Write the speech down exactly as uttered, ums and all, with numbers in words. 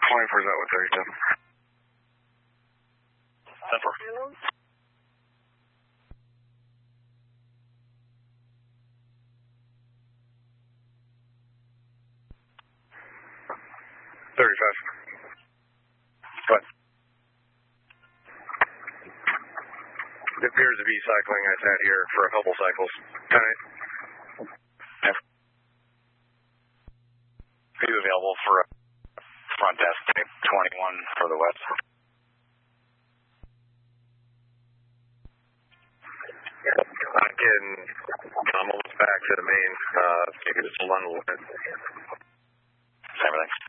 twenty-four is out with thirty-two. ten four. thirty-five. What? It appears to be cycling. I sat here for a couple cycles. ten eight. Are you available for a front desk twenty-one for the west? I can, I'm almost back to the main. Uh, you can just hold on a little bit. Everything.